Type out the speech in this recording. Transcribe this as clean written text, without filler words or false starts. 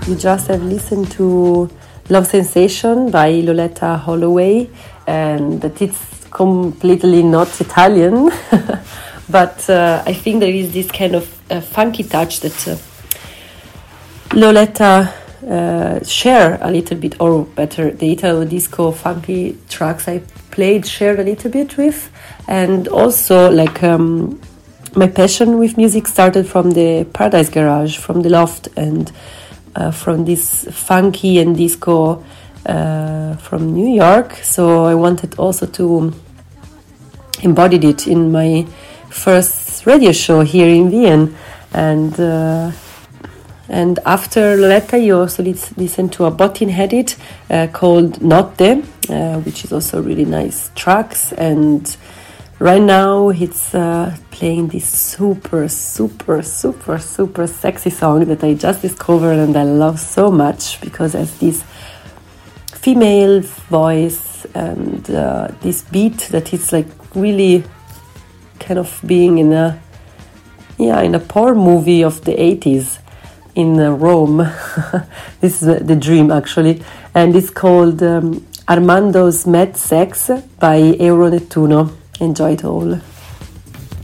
you just have listened to Love Sensation by Loletta Holloway, and that it's completely not Italian, but I think there is this kind of funky touch that Loletta share a little bit, or better, the Italo disco funky tracks I played shared a little bit with, and also like my passion with music started from the Paradise Garage, from the Loft, and from this funky and disco from New York. So I wanted also to embody it in my first radio show here in Vienna, and after Loletta, you also listen to a Bottin edit called Notte, which is also really nice tracks. And right now it's playing this super sexy song that I just discovered and I love so much, because it has this female voice and this beat that is like really kind of being in a porn movie of the 80s. In Rome. This is the dream, actually, and it's called Armando's Mad Sex by Euro Nettuno. Enjoy it all.